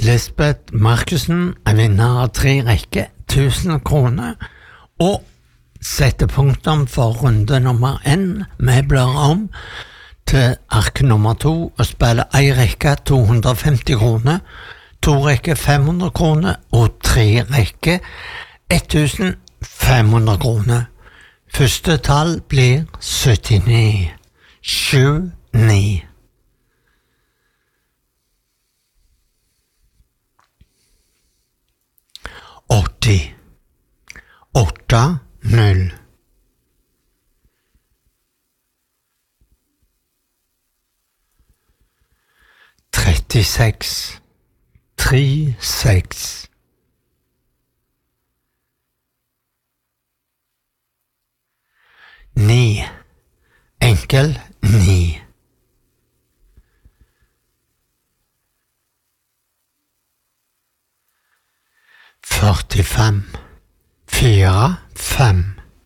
Lisbeth Markussen er vinner av 3 rekker, 1000 kroner, og setter punktum for runde nummer 1. Vi blar om til ark nummer 2 og spiller 1 rekke 250 kroner, 2 rekker 500 kroner og 3 rekker 1500 kroner. Første tall blir 79. 7-9. 80. 8-0. 36. 3-6. 9. Enkel 9. 45. 4-5.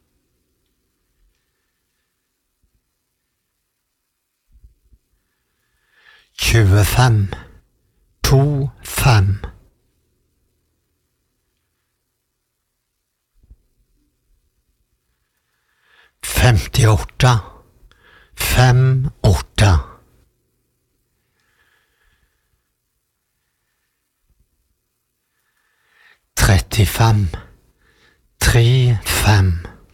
25. 2-5. 58. 5-8. 35. 3-5.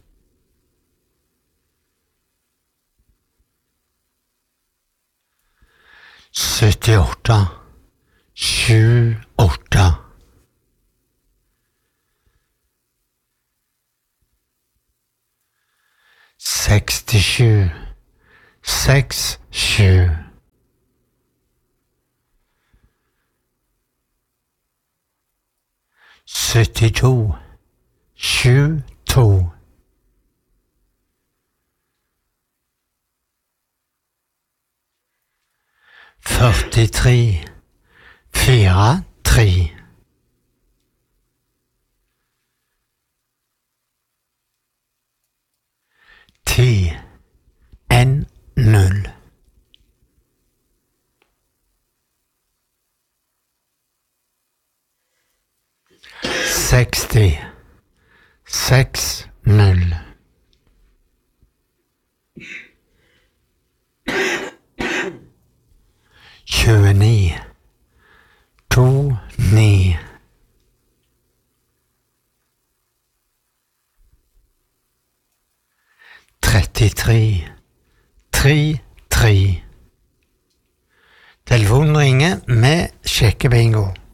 78. 7-8. 67. 6-7. 72. 7-2. 43. 4-3. 10-0. 60. 6-0. 29. 2-9. 33. 3-3. Telefonen ringer med sjekkebingo.